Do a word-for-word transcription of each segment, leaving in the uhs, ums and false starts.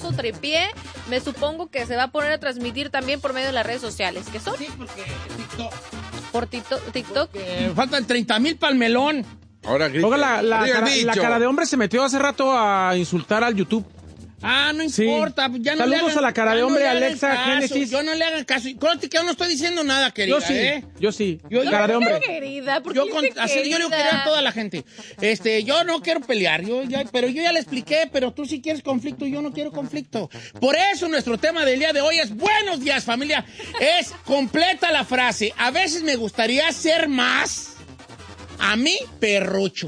famoso tripié, me supongo que se va a poner a transmitir también por medio de las redes sociales. ¿Qué son? Sí, porque TikTok. Por tito- TikTok. Eh, faltan treinta mil para el melón. Ahora grita. Oiga, la, la, Había cara, dicho. la cara de hombre se metió hace rato a insultar al YouTube. Ah, no Sí. importa. Ya no Saludos le hagan, a la cara ya de no hombre, le hagan Alexa, caso, Génesis. Yo no le hagan caso. Conste que yo no estoy diciendo nada, querida. Yo sí, ¿eh? yo sí. Yo- cara de hombre. Querida, ¿por qué Yo, dice con, así, yo le querida? quiero a toda la gente. Este, yo no quiero pelear, yo ya, pero yo ya le expliqué, pero tú sí quieres conflicto, yo no quiero conflicto. Por eso nuestro tema del día de hoy es buenos días, familia. Es completa la frase. A veces me gustaría ser más a mí perrucho.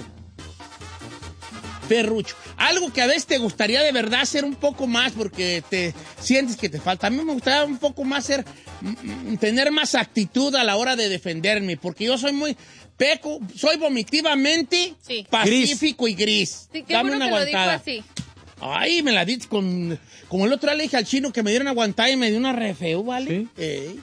Perrucho. Algo que a veces te gustaría de verdad ser un poco más porque te sientes que te falta. A mí me gustaría un poco más ser, mm, tener más actitud a la hora de defenderme, porque yo soy muy peco, soy vomitivamente Sí. pacífico y gris. Sí, qué Dame bueno una que lo dijo aguantada. así. Ay, me la di con, como el otro día le dije al chino que me dieron aguantada y me dio una re feo, ¿vale? Sí. Ey.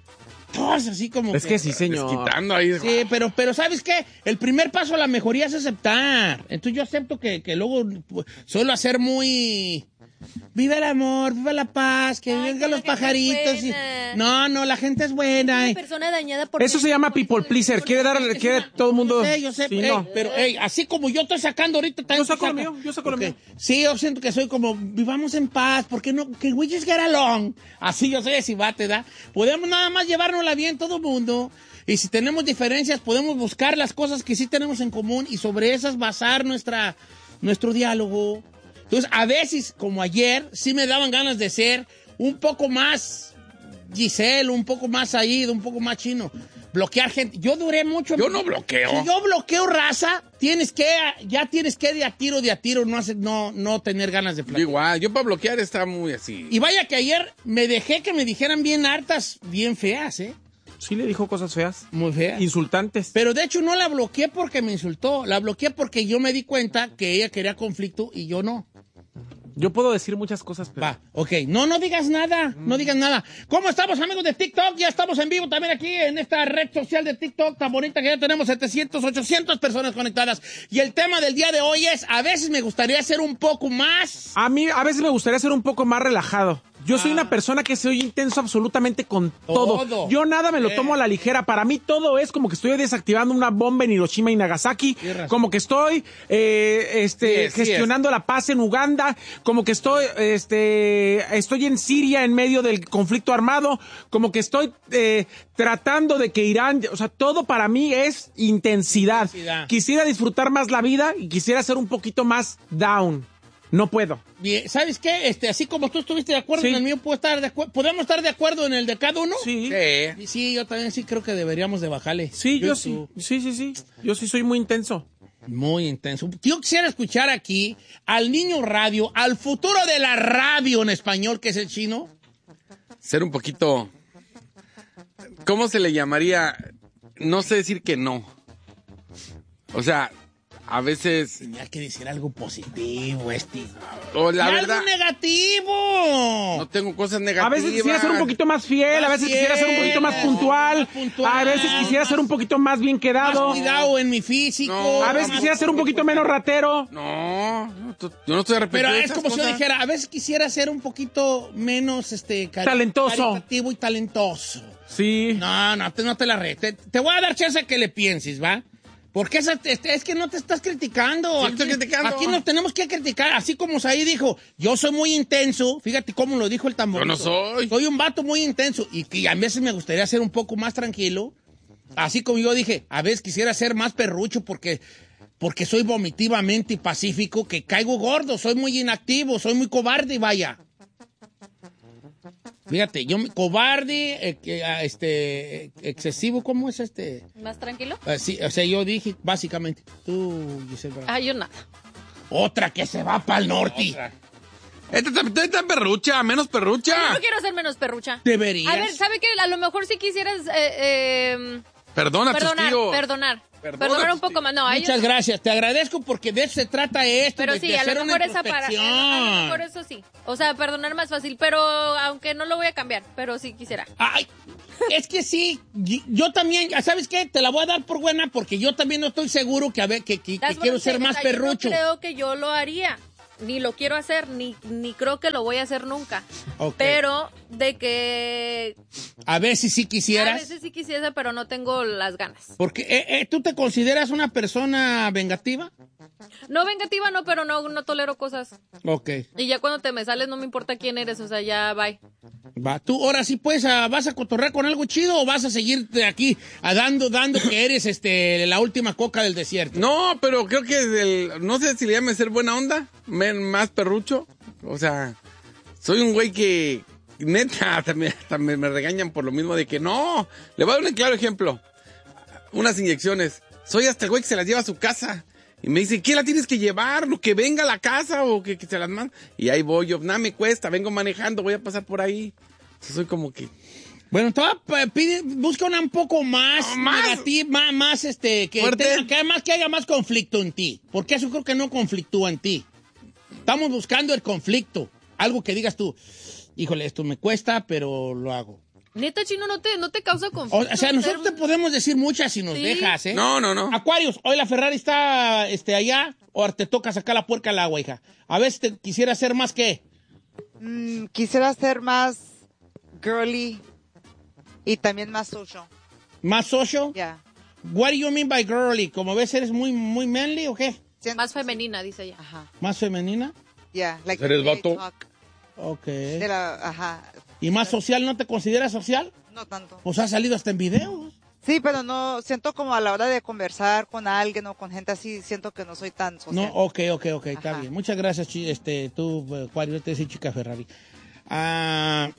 Todas así como Es que sí, señor. Quitando ahí. Sí, pero, pero ¿sabes qué? El primer paso a la mejoría es aceptar. Entonces yo acepto que, que luego pues, suelo hacer muy... Viva el amor, viva la paz, que Ay, vengan que los la gente es pajaritos. Y... buena. No, no, la gente es buena. Una eh. persona dañada por Eso se llama people pleaser. Quiere dar, quiere todo el mundo. Sí, yo sé, Sí, ey, no. pero ey, así como yo estoy sacando ahorita... también Yo saco tú lo saca. mío, yo saco lo Ok. mío. Sí, yo siento que soy como, vivamos en paz, ¿por qué no? Que we just get along. Así yo soy así, va, te da. Podemos nada más llevárnosla bien todo el mundo. Y si tenemos diferencias, podemos buscar las cosas que sí tenemos en común y sobre esas basar nuestra, nuestro diálogo. Entonces, a veces, como ayer, sí me daban ganas de ser un poco más Giselle, un poco más Said, un poco más chino. Bloquear gente. Yo duré mucho. Yo no bloqueo. Si yo bloqueo raza, tienes que, ya tienes que de a tiro, de a tiro, no, hacer, no, no tener ganas de Yo platicar. igual, yo para bloquear está muy así. Y vaya que ayer me dejé que me dijeran bien hartas, bien feas, ¿eh? Sí le dijo cosas feas. Muy feas. Insultantes. Pero de hecho no la bloqueé porque me insultó, la bloqueé porque yo me di cuenta que ella quería conflicto y yo no. Yo puedo decir muchas cosas, pero... Va, ok. No, no digas nada, no digas nada. ¿Cómo estamos, amigos de TikTok? Ya estamos en vivo también aquí en esta red social de TikTok tan bonita que ya tenemos setecientos, ochocientas personas conectadas. Y el tema del día de hoy es, a veces me gustaría ser un poco más... A mí a veces me gustaría ser un poco más relajado. Yo soy una persona que soy intenso absolutamente con todo. Todo. Yo nada me lo Eh. tomo a la ligera. Para mí todo es como que estoy desactivando una bomba en Hiroshima y Nagasaki. Tienes razón. Como que estoy eh, este, Sí es, sí gestionando la paz en Uganda. Como que estoy, este, estoy en Siria en medio del conflicto armado. Como que estoy eh, tratando de que Irán... O sea, todo para mí es intensidad. Intensidad. Quisiera disfrutar más la vida y quisiera ser un poquito más down. No puedo. Bien, ¿sabes qué? Este, así como tú estuviste de acuerdo Sí. en el mío, ¿puedo estar de acuerdo? ¿Podemos estar de acuerdo en el de cada uno? Sí. Sí. Sí, yo también sí creo que deberíamos de bajarle. Sí, yo, y sí. tú. Sí, sí, sí. Yo sí soy muy intenso. Muy intenso. Yo quisiera escuchar aquí al niño radio, al futuro de la radio en español, que es el chino. Ser un poquito... ¿Cómo se le llamaría? No sé decir que no. O sea, a veces... Tenía que decir algo positivo, este. O la ¡Y verdad... algo negativo! No tengo cosas negativas. A veces quisiera ser un poquito más fiel, a Más veces quisiera ser un poquito más fiel, puntual, más puntual, a veces quisiera ser un poquito más bien Más quedado, cuidado en mi físico. No. a veces quisiera ser un poquito menos ratero. No, no, tú- yo no estoy arrepentido. Pero de es esas como si yo cosas. dijera, a veces quisiera ser un poquito menos este cari- Talentoso. caritativo y talentoso. Sí. No, no, te, no te la re. Te, te voy a dar chance a que le pienses, ¿va? Porque esa, este, es que no te estás criticando. Sí, Aquí, estoy criticando. aquí nos tenemos que criticar. Así como Saí dijo, yo soy muy intenso. Fíjate cómo lo dijo el tambor. Yo no soy. Soy un vato muy intenso. Y que a veces me gustaría ser un poco más tranquilo. Así como yo dije, a veces quisiera ser más perrucho porque, porque soy vomitivamente y pacífico, que caigo gordo, soy muy inactivo, soy muy cobarde y vaya. Fíjate, yo me- cobarde, eh, que, ah, este, excesivo, ¿cómo es este? ¿Más tranquilo? Ah, sí, o sea, yo dije, básicamente, tú, Giselle Bravo. Ah, yo nada. Otra que se va para el norte. Esta está, esta perrucha, menos perrucha. Yo no quiero ser menos perrucha. Deberías. A ver, ¿sabe qué? A lo mejor si quisieras eh, eh, Perdona a tus perdonar, tíos. perdonar. Perdona Perdonar a un tus poco más. No, a Muchas ellos- gracias, te agradezco porque de eso se trata esto, Pero de, sí, de a hacer lo una mejor esa para. A lo introspección. mejor eso sí. O sea, perdonar más fácil. Pero aunque no lo voy a cambiar. Pero sí quisiera. Ay, es que sí, y- yo también, ¿sabes qué? Te la voy a dar por buena porque yo también no estoy seguro que, a ver, que, que, que That's what quiero I'm ser saying. más O sea, yo perrucho. no creo que yo lo haría. ni lo quiero hacer, ni, ni creo que lo voy a hacer nunca. Ok. Pero de que A veces sí a quisieras. veces sí quisiese, pero no tengo las ganas. Porque eh, eh, ¿tú te consideras una persona vengativa? No vengativa, no, pero no, no tolero cosas. Ok. Y ya cuando te me sales no me importa quién eres, o sea, ya bye. Va, tú ahora sí pues a- vas a cotorrear con algo chido o vas a seguirte aquí a dando, dando que eres este la última coca del desierto. No, pero creo que el, no sé si le llame ser buena onda, men- más perrucho. O sea, soy un güey que, neta, también, también me regañan por lo mismo de que no. Le voy a dar un claro ejemplo. Unas inyecciones. Soy hasta el güey que se las lleva a su casa. Y me dice, ¿qué la tienes que llevar? ¿Lo que venga a la casa o que, que se las manda? Y ahí voy yo, nada me cuesta, vengo manejando, voy a pasar por ahí. Entonces, soy como que... Bueno, te va a pedir, busca una un poco más, No, más. negativa, más, más, este, que, Fuerte. tenga- que además que haya más conflicto en ti. Porque eso creo que no conflictúa en ti. Estamos buscando el conflicto. Algo que digas tú, híjole, esto me cuesta, pero lo hago. Neta, Chino, no te, no te causa O, conflicto. o sea, nosotros te Ser- podemos decir muchas si nos Sí. dejas, ¿eh? No, no, no. Aquarius, hoy la Ferrari está este, allá, o te toca sacar la puerca al agua, hija. A veces te quisiera hacer más que... Mm, quisiera ser más girly y también más social. ¿Más social? Ya. What do you mean by girly? ¿Como ves eres muy, muy manly o qué? Siento Más que sí. femenina, dice ella. Ajá. ¿Más femenina? Ya. Like ¿Eres the way vato? they talk. Ok. De la, ajá. ¿Y más social? ¿No te consideras social? No tanto. Pues ha salido hasta en videos. Sí, pero no, siento como a la hora de conversar con alguien o con gente así, siento que no soy tan social. No, ok, ok, ok, está Ajá. bien. Muchas gracias, chi- este, tú, eh, Aquarius, te decía chica Ferrari. Ah,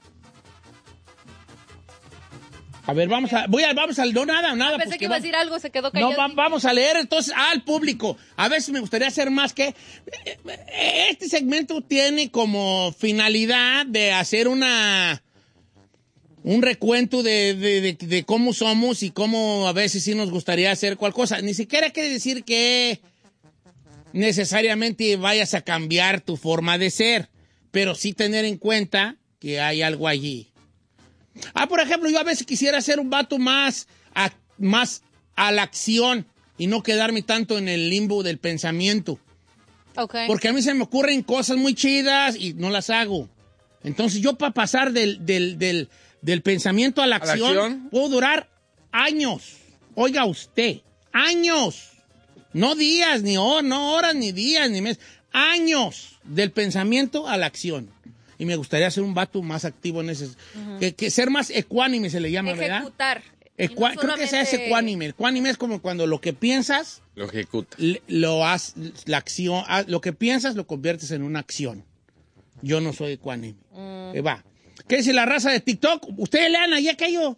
a ver, vamos a, voy a, vamos al, no, nada, nada. Pensé pues que iba a va- decir algo, se quedó No, callado. va- vamos a leer entonces al público. A veces me gustaría hacer más que... Este segmento tiene como finalidad de hacer una... un recuento de, de, de, de cómo somos y cómo a veces sí nos gustaría hacer cual cosa. Ni siquiera quiere decir que necesariamente vayas a cambiar tu forma de ser, pero sí tener en cuenta que hay algo allí. Ah, por ejemplo, yo a veces quisiera ser un vato más a, más a la acción y no quedarme tanto en el limbo del pensamiento. Ok. Porque a mí se me ocurren cosas muy chidas y no las hago. Entonces yo para pasar del, del, del, del pensamiento a la ¿A la acción, acción? puedo durar años. Oiga usted, años. No días, ni horas, no horas, ni días, ni meses. Años del pensamiento a la acción. Y me gustaría ser un vato más activo en ese... que, que ser más ecuánime se le llama, ¿verdad? Ejecutar. Ecua- Y no Creo que sea ese solamente- ecuánime. Ecuánime es como cuando lo que piensas, Lo ejecuta. le- lo haz, la acción, haz- lo que piensas lo conviertes en una acción. Yo no soy ecuánime. Mm. Eh, va. ¿Qué dice la raza de TikTok? Ustedes lean ahí aquello.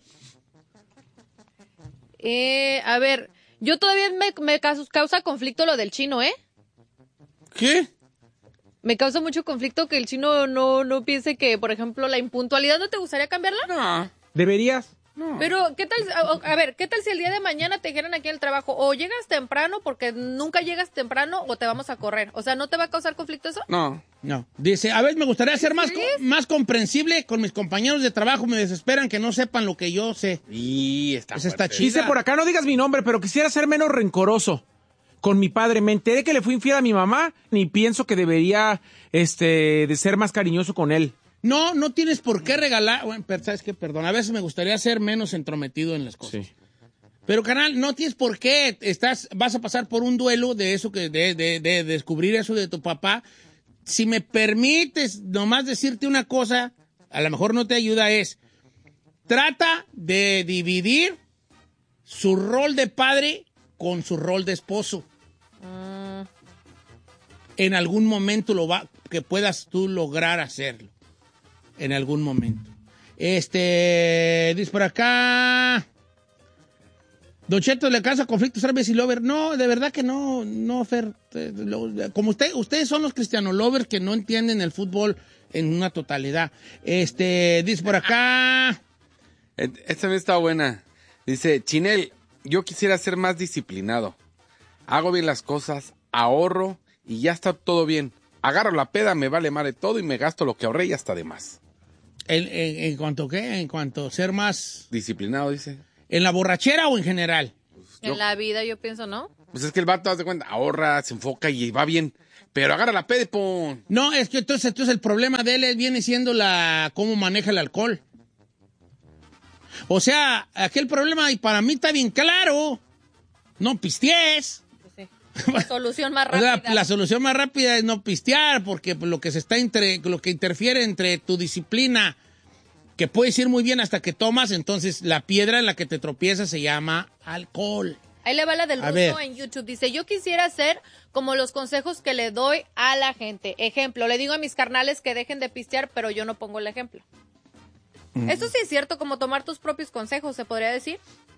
Eh, a ver, yo todavía me, me caus- causa conflicto lo del chino, ¿eh? ¿Qué? Me causa mucho conflicto que el chino no, no piense que, por ejemplo, la impuntualidad, ¿no te gustaría cambiarla? No. ¿Deberías? Pero, ¿qué tal? A, a ver, ¿qué tal si el día de mañana te dijeran aquí en el trabajo, o llegas temprano porque nunca llegas temprano o te vamos a correr? O sea, ¿no te va a causar conflicto eso? No. No. Dice, a ver, me gustaría ser más, co- más comprensible con mis compañeros de trabajo. Me desesperan que no sepan lo que yo sé. Y está Esa está fuerte. chida. Dice por acá, no digas mi nombre, pero quisiera ser menos rencoroso con mi padre. Me enteré que le fui infiel a mi mamá, ni pienso que debería este, de ser más cariñoso con él. No, no tienes por qué regalar. Bueno, pero sabes qué, perdón. A veces me gustaría ser menos entrometido en las cosas. Sí. Pero, canal, no tienes por qué. Estás, vas a pasar por un duelo de eso, que de, de, de descubrir eso de tu papá. Si me permites nomás decirte una cosa, a lo mejor no te ayuda, es trata de dividir su rol de padre con su rol de esposo. En algún momento lo va, que puedas tú lograr hacerlo. En algún momento. Este, dice por acá. Don Cheto, ¿le causa conflicto ser Messi lover? No, de verdad que no, no, Fer. Eh, lo- Como usted, ustedes son los cristiano lovers que no entienden el fútbol en una totalidad. Este, dice por acá. Eh, Esta también está buena. Dice, Chinel, yo quisiera ser más disciplinado. Hago bien las cosas, ahorro y ya está todo bien. Agarro la peda, me vale madre todo y me gasto lo que ahorré y hasta de más. En, en, en cuanto a qué, en cuanto a ser más. Disciplinado, dice. ¿En la borrachera o en general? Pues, En Yo- la vida yo pienso, ¿no? Pues es que el vato, haz de cuenta, ahorra, se enfoca y va bien. Pero agarra la pede, po. No, es que entonces, entonces el problema de él viene siendo la cómo maneja el alcohol. O sea, aquel problema, y para mí está bien claro, no pistees. Pues sí. La solución más O sea, rápida. la solución más rápida es no pistear, porque lo que se está entre, lo que interfiere entre tu disciplina, que puedes ir muy bien hasta que tomas, entonces la piedra en la que te tropiezas se llama alcohol. Ahí le va la del A ruso ver. en YouTube. Dice, yo quisiera ser como los consejos que le doy a la gente. Ejemplo, le digo a mis carnales que dejen de pistear, pero yo no pongo el ejemplo. Mm. Eso sí es cierto, como tomar tus propios consejos, ¿se podría decir?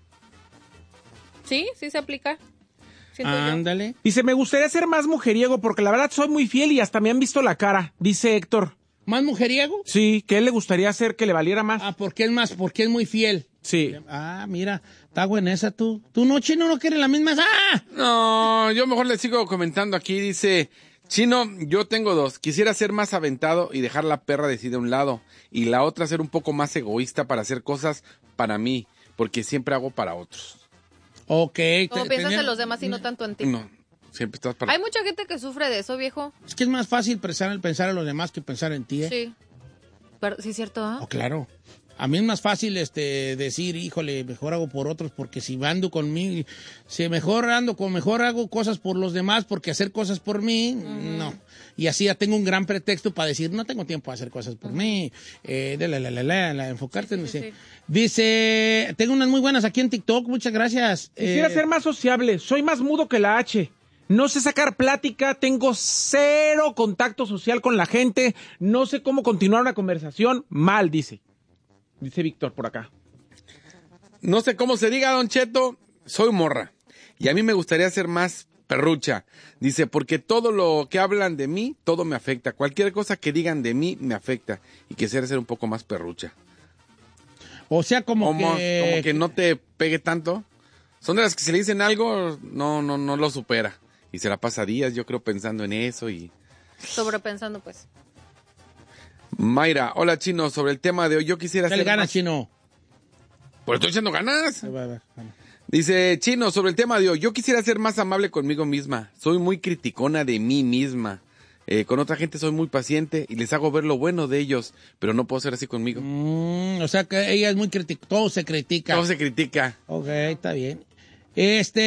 Sí, sí se aplica. Siento yo. Ándale. Dice, me gustaría ser más mujeriego porque la verdad soy muy fiel y hasta me han visto la cara, dice Héctor. ¿Más mujeriego? Sí, que él le gustaría hacer que le valiera más. Ah, porque es más, porque es muy fiel. Sí. Ah, mira, está buena esa tú. ¿Tú no, Chino, no quieres la misma? ¡Ah! No, yo mejor le sigo comentando aquí. Dice, Chino, yo tengo dos. Quisiera ser más aventado y dejar la perra decide a un lado. Y la otra ser un poco más egoísta para hacer cosas para mí, porque siempre hago para otros. Ok. Como te- piensas tenía- en los demás y no tanto en ti. No, siempre estás para... Hay mucha gente que sufre de eso, viejo. Es que es más fácil pensar, pensar en los demás que pensar en ti, ¿eh? Sí. Pero, sí es cierto, ¿ah? Oh, claro. A mí es más fácil este decir, híjole, mejor hago por otros, porque si ando conmigo, si mejor ando con, mejor hago cosas por los demás, porque hacer cosas por mí, no. Y así ya tengo un gran pretexto para decir, no tengo tiempo de hacer cosas por mí, eh, de la, la, la, la, la, enfocarte en... Sí, sí, sí. Dice, tengo unas muy buenas aquí en TikTok, muchas gracias. Quisiera Eh, ser más sociable, soy más mudo que la H. No sé sacar plática, tengo cero contacto social con la gente, no sé cómo continuar una conversación. Mal, dice. Dice Víctor por acá. No sé cómo se diga, Don Cheto, soy morra. Y a mí me gustaría ser más perrucha. Dice, porque todo lo que hablan de mí, todo me afecta. Cualquier cosa que digan de mí, me afecta. Y quisiera ser un poco más perrucha. O sea, como Como que... como que no te pegue tanto. Son de las que si le dicen algo, no, no, no lo supera. Y se la pasa días, yo creo, pensando en eso y... Sobrepensando, pues. Mayra, hola Chino, sobre el tema de hoy, yo quisiera ¿Qué le ser gana, más... Chino? Pues estoy echando ganas. Va, va, va. Dice, Chino, sobre el tema de hoy, yo quisiera ser más amable conmigo misma. Soy muy criticona de mí misma. Eh, con otra gente soy muy paciente y les hago ver lo bueno de ellos, pero no puedo ser así conmigo. Mm, o sea que ella es muy crítica, todo se critica. Todo se critica. Ok, está bien. Este...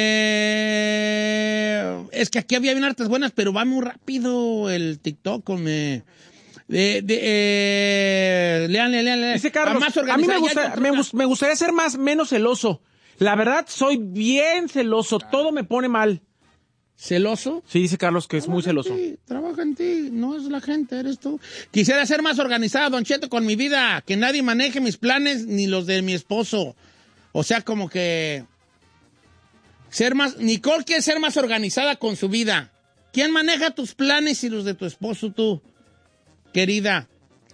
Es que aquí había bien hartas buenas, pero va muy rápido el TikTok con... eh, de, de, eh, leanle, leanle. Dice Carlos, Más a mí me, organizada, ya gusta- encontré me, una. gus- me gustaría ser más menos celoso. La verdad, soy bien celoso, todo me pone mal. ¿Celoso? Sí, dice Carlos que es muy Trabaja celoso. en ti, trabaja en ti, no es la gente, eres tú. Quisiera ser más organizado, Don Cheto, con mi vida, que nadie maneje mis planes ni los de mi esposo. O sea, como que ser más, Nicole quiere ser más organizada con su vida. ¿Quién maneja tus planes y los de tu esposo, tú, querida?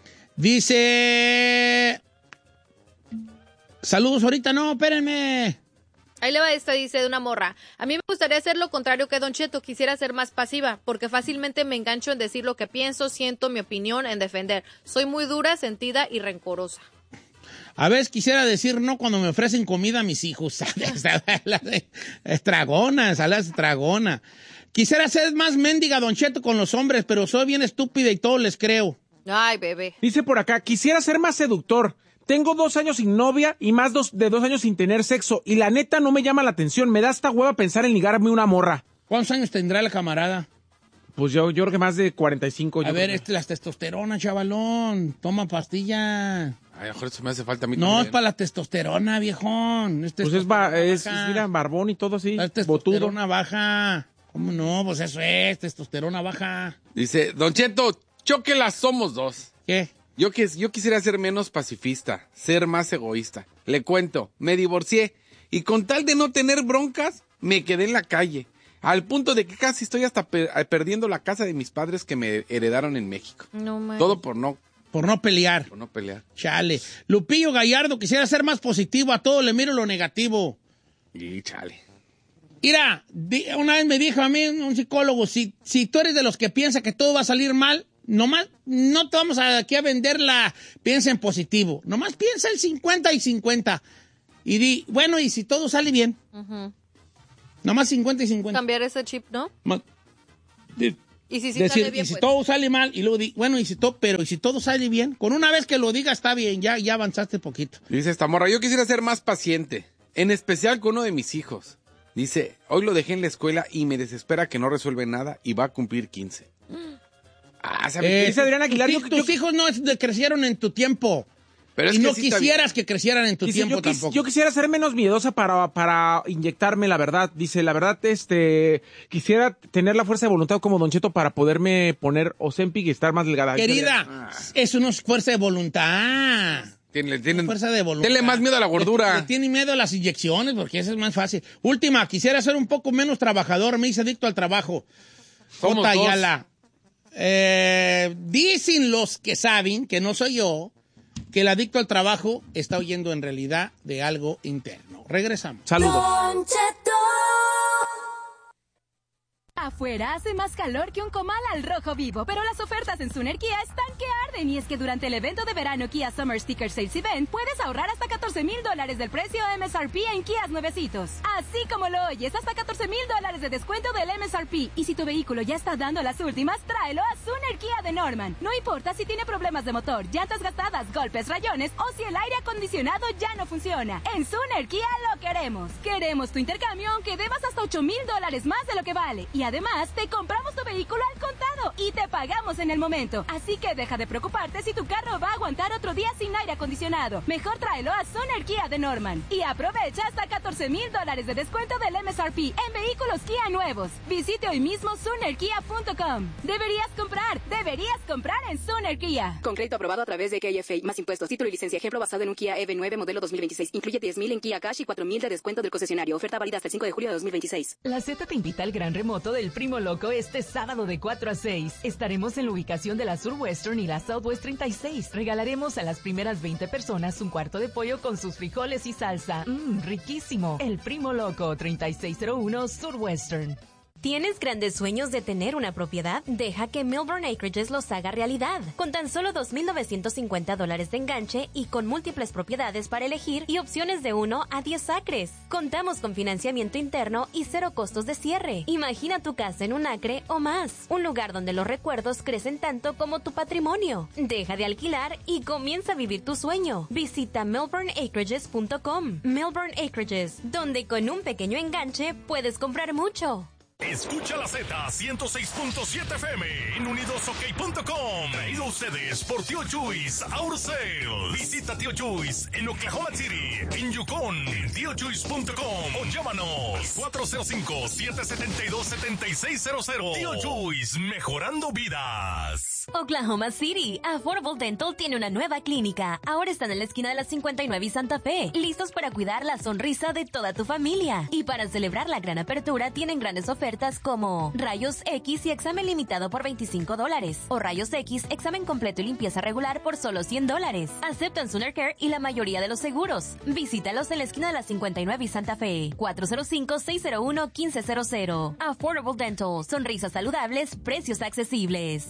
Dice, saludos ahorita, no, espérenme. Ahí le va esta, dice, de una morra. A mí me gustaría hacer lo contrario que Don Cheto. Quisiera ser más pasiva, porque fácilmente me engancho en decir lo que pienso, siento, mi opinión, en defender. Soy muy dura, sentida y rencorosa. A veces quisiera decir no cuando me ofrecen comida a mis hijos. Estragona, ensalada estragona. Quisiera ser más mendiga, Don Cheto, con los hombres, pero soy bien estúpida y todo les creo. Ay, bebé. Dice por acá, quisiera ser más seductor. Tengo dos años sin novia y más dos, de dos años sin tener sexo. Y la neta no me llama la atención. Me da hasta hueva pensar en ligarme una morra. ¿Cuántos años tendrá la camarada? Pues yo, yo creo que más de cuarenta y cinco. A yo ver, creo. este, las testosterona, chavalón. Toma pastilla. Ay, mejor eso me hace falta a mí No, también. es para la testosterona, viejón. Es Pues es, ba- testosterona es, baja. mira, barbón y todo así. Es Botudo. testosterona baja. ¿Cómo no? Pues eso es, testosterona baja. Dice, Don Cheto, chóquelas somos dos. ¿Qué? Yo, quis- yo quisiera ser menos pacifista, ser más egoísta. Le cuento, me divorcié y con tal de no tener broncas, me quedé en la calle. Al punto de que casi estoy hasta per- perdiendo la casa de mis padres que me heredaron en México. No me. Todo por no, Por no pelear. por no pelear. Chale. Lupillo Gallardo quisiera ser más positivo. A todo le miro lo negativo. Y chale. Mira, di- una vez me dijo a mí un psicólogo, si, si tú eres de los que piensa que todo va a salir mal, nomás no te vamos a, aquí a venderla, piensa en positivo. Nomás piensa el cincuenta y cincuenta. y di, bueno, ¿y si todo sale bien? Uh-huh. Nomás cincuenta y cincuenta. Cambiar ese chip, ¿no? Ma- de- Y si sí decir, sale bien, y si pues. todo sale mal, y luego di, bueno, y si todo, pero y si todo sale bien, con una vez que lo diga está bien, ya, ya avanzaste poquito. Dice esta morra, yo quisiera ser más paciente, en especial con uno de mis hijos. Dice, hoy lo dejé en la escuela y me desespera que no resuelve nada y va a cumplir quince. Ah, ¿sabe Eh, qué? Dice Adriana Aguilar, tus, yo- tus yo- hijos no es de- crecieron en tu tiempo. Pero es y que no sí está quisieras que crecieran en tu Dice, tiempo yo, quis- tampoco. yo quisiera ser menos miedosa para, para inyectarme, la verdad. Dice, la verdad, este, quisiera tener la fuerza de voluntad como Don Cheto para poderme poner Ozempic y estar más delgada. Querida, eso no es fuerza de voluntad. Tiene, tienen, Fuerza de voluntad. Tenle más miedo a la gordura. Le, le tiene miedo a las inyecciones porque eso es más fácil. Última, quisiera ser un poco menos trabajador. Me hice adicto al trabajo. Somos Jota dos. Ayala. Eh, dicen los que saben, que no soy yo, que el adicto al trabajo está huyendo en realidad de algo interno. Regresamos. Saludos. Don Cheto. Afuera hace más calor que un comal al rojo vivo, pero las ofertas en Suner Kia están que arden, y es que durante el evento de verano Kia Summer Sticker Sales Event puedes ahorrar hasta catorce mil dólares del precio M S R P en Kias nuevecitos. Así como lo oyes, hasta catorce mil dólares de descuento del M S R P, y si tu vehículo ya está dando las últimas, tráelo a Suner Kia de Norman. No importa si tiene problemas de motor, llantas gastadas, golpes, rayones o si el aire acondicionado ya no funciona. En Suner Kia lo queremos. Queremos tu intercambio aunque debas hasta ocho mil dólares más de lo que vale, y además te compramos tu vehículo al contado y te pagamos en el momento. Así que deja de preocuparte si tu carro va a aguantar otro día sin aire acondicionado. Mejor tráelo a Suner Kia de Norman y aprovecha hasta catorce mil dólares de descuento del M S R P en vehículos Kia nuevos. Visite hoy mismo suner kia punto com. Deberías comprar, deberías comprar en Suner Kia. Con crédito aprobado a través de K F A, más impuestos, título y licencia. Ejemplo basado en un Kia E V nueve modelo dos mil veintiséis. Incluye diez mil en Kia Cash y cuatro mil de descuento del concesionario. Oferta válida hasta el cinco de julio de dos mil veintiséis. La Z te invita al gran remoto del Primo Loco este sábado de cuatro a seis. Estaremos en la ubicación de la Surwestern y la Southwest treinta y seis. Regalaremos a las primeras veinte personas un cuarto de pollo con sus frijoles y salsa. Mmm, riquísimo. El Primo Loco, treinta y seis cero uno Surwestern. ¿Tienes grandes sueños de tener una propiedad? Deja que Milburn Acreages los haga realidad. Con tan solo dos mil novecientos cincuenta dólares de enganche y con múltiples propiedades para elegir y opciones de uno a diez acres. Contamos con financiamiento interno y cero costos de cierre. Imagina tu casa en un acre o más. Un lugar donde los recuerdos crecen tanto como tu patrimonio. Deja de alquilar y comienza a vivir tu sueño. Visita milburn acreages punto com. Milburn Acreages, donde con un pequeño enganche puedes comprar mucho. Escucha la Z ciento seis punto siete F M en unidos ok punto com. Traído a ustedes por Tío Chuys Auto Sales. Visita Tío Chuys en Oklahoma City, en Yukon, tío chuys punto com o llámanos cuatro cero cinco, siete siete dos, siete seis cero cero. Tío Chuys, mejorando vidas. Oklahoma City, Affordable Dental tiene una nueva clínica. Ahora están en la esquina de la cincuenta y nueve y Santa Fe, listos para cuidar la sonrisa de toda tu familia. Y para celebrar la gran apertura tienen grandes ofertas como Rayos X y examen limitado por veinticinco dólares, o Rayos X, examen completo y limpieza regular por solo cien dólares. Aceptan Sooner Care y la mayoría de los seguros. Visítalos en la esquina de la cincuenta y nueve y Santa Fe, cuatro cero cinco, seis cero uno, uno cinco cero cero. Affordable Dental, sonrisas saludables, precios accesibles.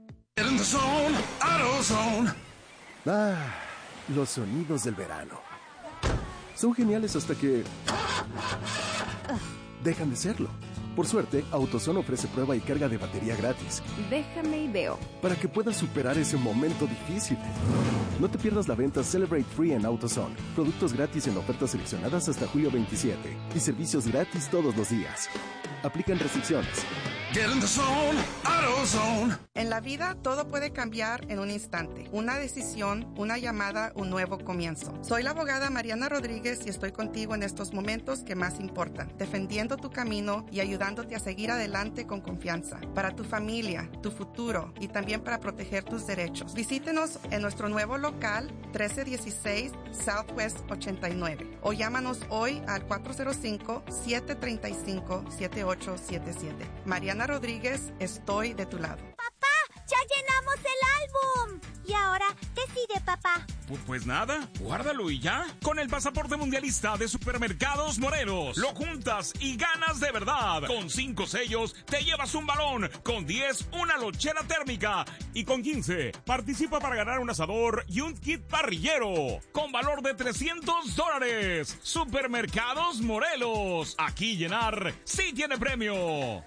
Ah, los sonidos del verano. Son geniales hasta que dejan de serlo. Por suerte, AutoZone ofrece prueba y carga de batería gratis. Déjame y veo. Para que puedas superar ese momento difícil. No te pierdas la venta Celebrate Free en AutoZone. Productos gratis en ofertas seleccionadas hasta julio veintisiete. Y servicios gratis todos los días. Aplican restricciones. Get in the zone, AutoZone. En la vida todo puede cambiar en un instante. Una decisión, una llamada, un nuevo comienzo. Soy la abogada Mariana Rodríguez y estoy contigo en estos momentos que más importan, defendiendo tu camino y ayudándote a seguir adelante con confianza. Para tu familia, tu futuro y también para proteger tus derechos. Visítenos en nuestro nuevo local trece dieciséis Southwest ochenta y nueve o llámanos hoy al cuatro cero cinco, siete tres cinco, siete ocho siete siete. Mariana Rodríguez, estoy de tu lado. ¡Papá! ¡Ya llenamos el álbum! ¿Y ahora qué sigue, papá? Pues, pues nada, guárdalo y ya. Con el pasaporte mundialista de Supermercados Morelos, lo juntas y ganas de verdad. Con cinco sellos te llevas un balón, con diez una lonchera térmica y con quince participa para ganar un asador y un kit parrillero con valor de trescientos dólares. Supermercados Morelos. Aquí llenar sí tiene premio.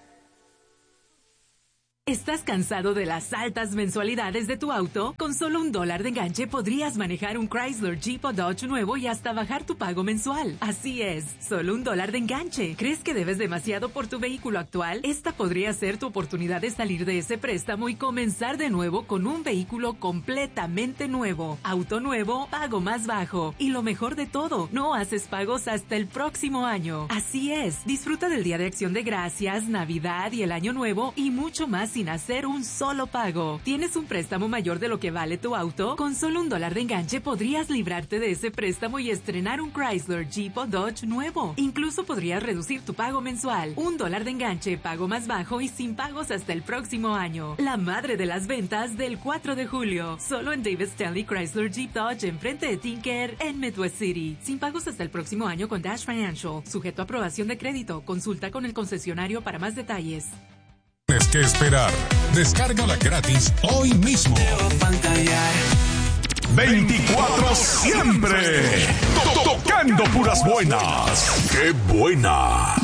¿Estás cansado de las altas mensualidades de tu auto? Con solo un dólar de enganche podrías manejar un Chrysler, Jeep o Dodge nuevo y hasta bajar tu pago mensual. Así es, solo un dólar de enganche. ¿Crees que debes demasiado por tu vehículo actual? Esta podría ser tu oportunidad de salir de ese préstamo y comenzar de nuevo con un vehículo completamente nuevo. Auto nuevo, pago más bajo. Y lo mejor de todo, no haces pagos hasta el próximo año. Así es, disfruta del Día de Acción de Gracias, Navidad y el Año Nuevo y mucho más sin hacer un solo pago. ¿Tienes un préstamo mayor de lo que vale tu auto? Con solo un dólar de enganche podrías librarte de ese préstamo y estrenar un Chrysler, Jeep o Dodge nuevo. Incluso podrías reducir tu pago mensual. Un dólar de enganche, pago más bajo y sin pagos hasta el próximo año. La madre de las ventas del cuatro de julio. Solo en David Stanley Chrysler Jeep Dodge enfrente de Tinker en Midwest City. Sin pagos hasta el próximo año con Dash Financial. Sujeto a aprobación de crédito. Consulta con el concesionario para más detalles. Tienes que esperar. Descárgala gratis hoy mismo. veinticuatro siempre. Tocando puras buenas. ¡Qué buena!